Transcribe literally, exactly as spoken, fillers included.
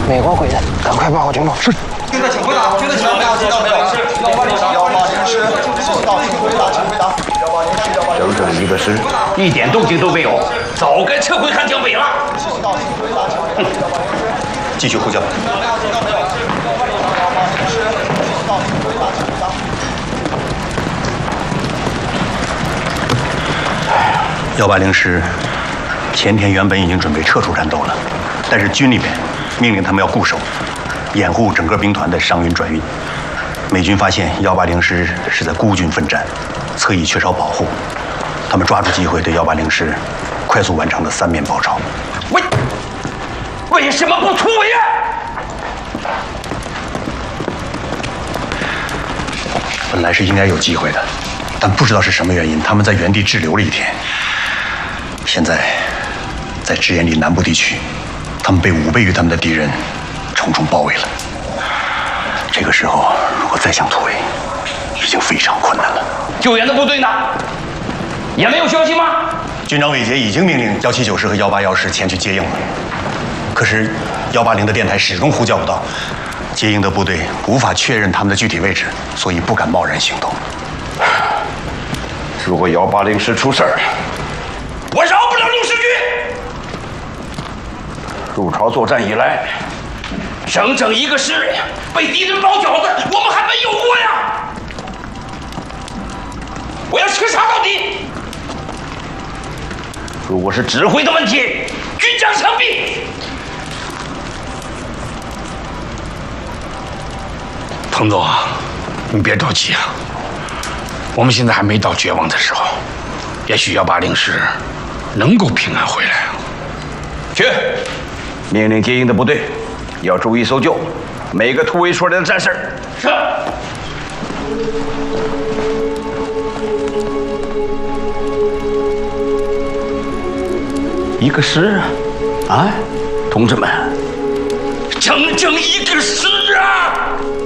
美国鬼子，赶快报告军部。是。 听得请回答，听得请回答，听到没有？幺八零师，幺八零师，请到，请回答，请回答。幺八零师，幺八零师。 整整一个师，一点动静都没有，早该撤回汉江北了。 请到，请回答，请回答。 继续呼叫。幺八零师前天原本已经准备撤出战斗了，但是军里面命令他们要固守，掩护整个兵团的伤员转运。美军发现幺八零师是在孤军奋战，侧翼缺少保护，他们抓住机会对幺八零师快速完成了三面包抄。 为为什么不突围啊？ 本来是应该有机会的，但不知道是什么原因，他们在原地滞留了一天。现在，在支延里南部地区，他们被五倍于他们的敌人重重包围了。这个时候，如果再想突围，已经非常困难了。 救援的部队呢？也没有消息吗？ 军长韦杰已经命令幺七九师和幺八幺师前去接应了，可是幺八零的电台始终呼叫不到，接应的部队无法确认他们的具体位置，所以不敢贸然行动。 如果幺八零师出事儿， 我饶不了陆世军。 入朝作战以来， 整整一个师被敌人包饺子，我们还没有过呀！我要彻查到底。如果是指挥的问题，军长枪毙。 彭总啊，你别着急啊，我们现在还没到绝望的时候，也许幺八零师能够平安回来啊。 去，命令接应的部队要注意搜救每个突围出来的战士。 是。 一个师啊，啊，同志们， 整整一个师啊！